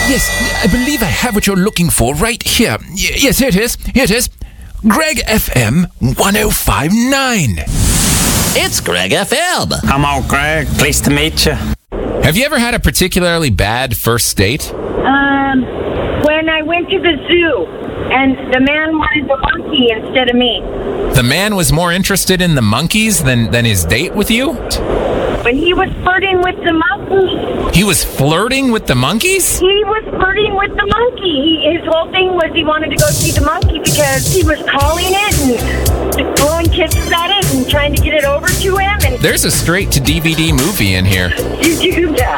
Yes, I believe I have what you're looking for right here. Yes, here it is. Here it is. Greg FM 1059. It's Greg FM. Hello, Greg. Pleased to meet you. Have you ever had a particularly bad first date? When I went to the zoo, and the man wanted the monkey instead of me. The man was more interested in the monkeys than his date with you? When he was flirting with the monkey. He was flirting with the monkeys? He was flirting with the monkey. His whole thing was he wanted to go see the monkey because he was calling it and throwing kisses at it and trying to get it over to him. And There's a straight-to-DVD movie in here. you do that.